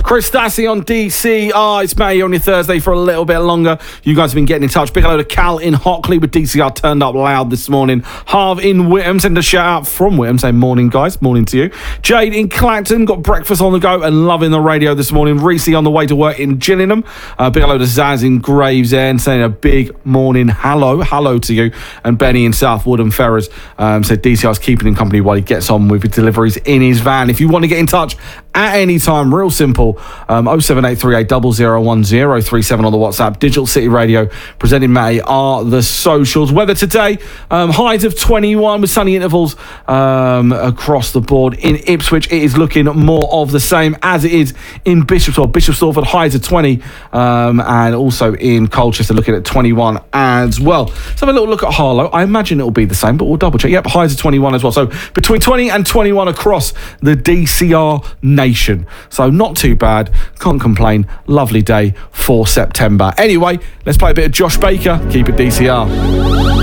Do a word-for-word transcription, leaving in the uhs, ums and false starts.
Chris Dassey on D C R. It's Matty on your Thursday for a little bit longer. You guys have been getting in touch. Big hello to Cal in Hockley with D C R turned up loud this morning. Harv in Whittam, send a shout out from Whittam, saying morning guys, morning to you. Jade in Clacton, got breakfast on the go and loving the radio this morning. Reese on the way to work in Gillingham. Uh, big hello to Zaz in Gravesend, saying a big morning hello, hello to you. And Benny in Southwood and Ferrers um, said D C R's keeping him company while he gets on with his deliveries in his van. If you want to get in touch at any time, real simple, um, oh seven eight three eight zero zero one zero three seven on the WhatsApp. Digital City Radio presenting Matty are the socials. Weather today, um, highs of twenty-one with sunny intervals um, across the board. In Ipswich, it is looking more of the same as it is in Bishopstorp. Bishop Stortford, highs of twenty, um, and also in Colchester, looking at twenty-one as well. Let's have a little look at Harlow. I imagine it'll be the same, but we'll double check. Yep, highs of twenty-one as well. So between twenty and twenty-one across the D C R nation. So not too bad. Can't complain. Lovely day for September. Anyway, let's play a bit of Josh Baker. Keep it D C R.